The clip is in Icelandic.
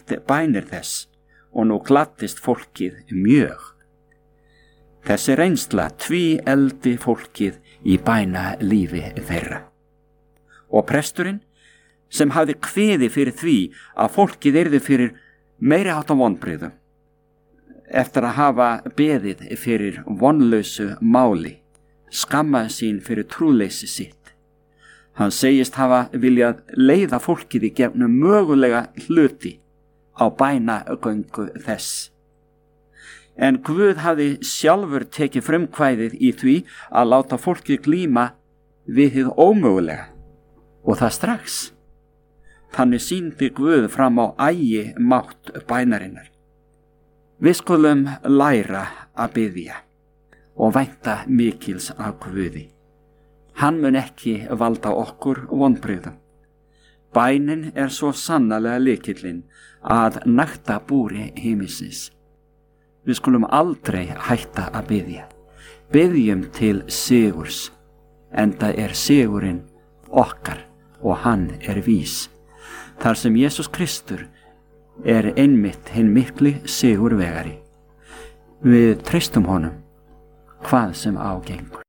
heyrt bænir þess og nú gladdist fólkið mjög. Þessi reynsla tvíefldi fólkið í bænalífi þeirra. Og presturinn, sem hafði kviði fyrir því að fólkið yrði fyrir meiri háttar vonbrigðum, eftir að hafa beðið fyrir vonlausu máli, skammaði sín fyrir trúleysi sitt. Hann segist hafa viljað leiða fólkið í gegnum mögulega hluti á bænagöngu þess. En Guð hafði sjálfur tekið frumkvæðið í því að láta fólkið glíma við hið ómögulega, og það strax. Þannig sýndi Guð fram á mátt bænarinnar. Við skulum læra að biðja og vænta mikils af Guði. Hann mun ekki valda okkur vonbrigðum. Bænin svo sannarlega lykillinn að nakta búri himinsins. Við skulum aldrei hætta að biðja. Biðjum til sigurs, enda sigurinn okkar og hann vís. Þar sem Jesús Kristur einmitt hinn mikli sigurvegari. Við treystum honum hvað sem á gengur.